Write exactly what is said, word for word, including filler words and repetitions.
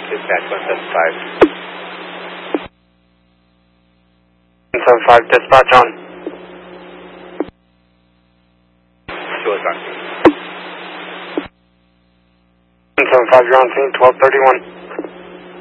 Dispatch one seven five. one seven five, dispatch on. Show us on. one seven five, you're on scene, twelve thirty-one.